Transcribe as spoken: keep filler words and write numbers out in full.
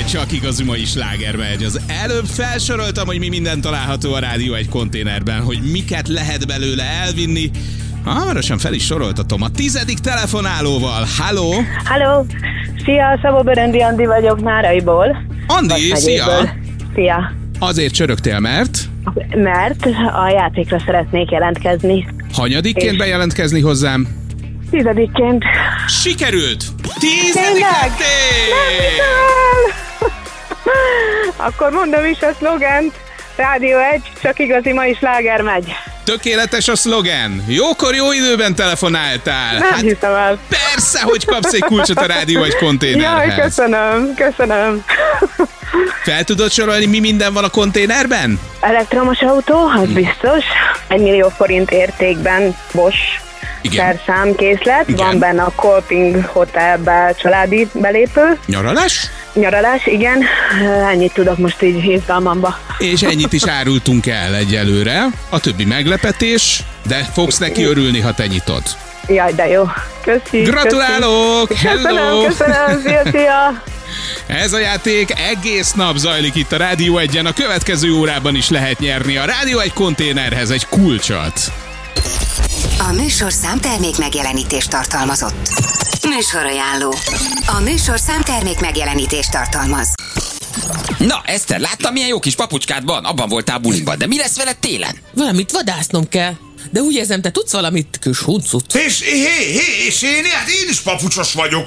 csak igazi mai sláger megy. Az előbb felsoroltam, hogy mi minden található a Rádió egy konténerben, hogy miket lehet belőle elvinni. Hamarosan fel is soroltatom a tizedik telefonálóval. Halló! Halló! Szia, Szabó Berendi Andi vagyok Náraiból. Andi, szia! Szia! Azért csörögtél, mert? Mert a játékra szeretnék jelentkezni. Hanyadikként És... bejelentkezni hozzám? Tizedikként. Sikerült! Tizedik lettél! Akkor mondom is a szlogent. Rádió egy, csak igazi mai sláger megy. Tökéletes a szlogen. Jókor, jó időben telefonáltál. Nem hát hiszem el. Persze, hogy kapsz egy kulcsot a Rádió egy konténerhez. Jaj, köszönöm, köszönöm. Fel tudod sorolni, mi minden van a konténerben? Elektromos autó, az biztos. Egy millió forint értékben Bosch szerszámkészlet. Igen. Van benne a Kolping Hotelbe családi belépő. Nyaralás? Nyaralás, igen. Ennyit tudok most így izgalmamba. És ennyit is árultunk el egyelőre. A többi meglepetés, de fogsz neki örülni, ha te nyitod. Jaj, de jó. Köszi. Gratulálok! Köszi. Hello! Köszönöm, köszönöm. Szia, szia! Ez a játék egész nap zajlik itt a Rádió egyen. A következő órában is lehet nyerni a Rádió egy konténerhez egy kulcsot. A műsor számtermék megjelenítést tartalmazott. Műsorajánló. A műsor számtermék megjelenítést tartalmaz. Na, Eszter, láttam, milyen jó kis papucskád van? Abban voltál buliban, de mi lesz veled télen? Valamit vadásznom kell. De úgy érzem, te tudsz valamit, kis huncut. És, hé, hé, és én, hát én is papucsos vagyok.